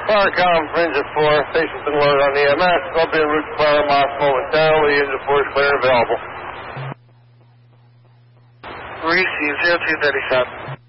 Firecom, engine 4, station's been loaded on EMS. I'll be en route to fire Moss momentarily. Engine 4 is clear and available. Receive 0237.